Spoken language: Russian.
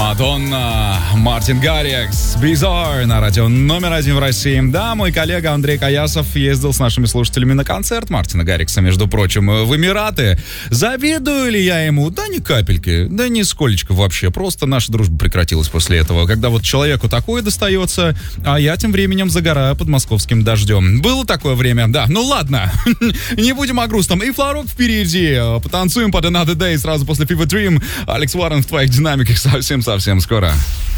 Мадонна, Мартин Гаррикс, Bizarre на радио номер 1 в России. Да, мой коллега Андрей Каясов ездил с нашими слушателями на концерт Мартина Гаррикса, между прочим, в Эмираты. Завидую ли я ему? Да ни капельки, да нисколечко вообще. Просто наша дружба прекратилась после этого, когда вот человеку такое достается, а я тем временем загораю под московским дождем. Было такое время, да. Ну ладно, не будем о грустном. И Флорок впереди. Потанцуем под Another Day сразу после Fever Dream. Алекс Уоррен в твоих динамиках совсем-совсем скоро.